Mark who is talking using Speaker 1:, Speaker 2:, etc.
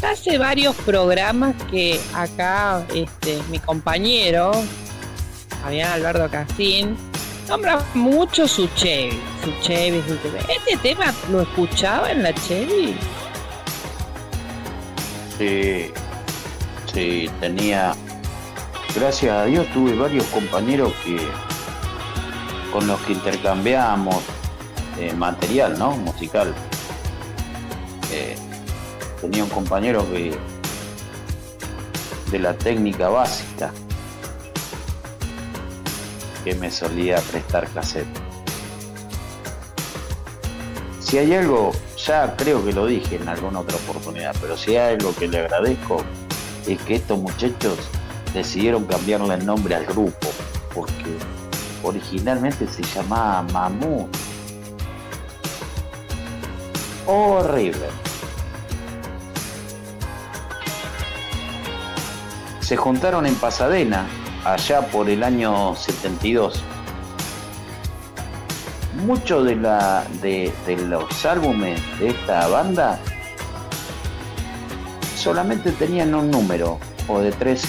Speaker 1: ya hace varios programas que acá mi compañero, Fabián Alberto Casín, nombra mucho su Chevy, su Chevy, su Chevy. ¿Este tema lo escuchaba en la Chevy?
Speaker 2: Sí, sí, tenía, gracias a Dios tuve varios compañeros con los que intercambiamos material, ¿no? Musical. Eh, Tenía un compañero de la técnica básica que me solía prestar cassette. Si hay algo, ya creo que lo dije en alguna otra oportunidad, pero si hay algo que le agradezco es que estos muchachos decidieron cambiarle el nombre al grupo, porque originalmente se llamaba Mamut. Horrible. Se juntaron en Pasadena, allá por el año 72. Muchos de los álbumes de esta banda solamente tenían un número, o de 3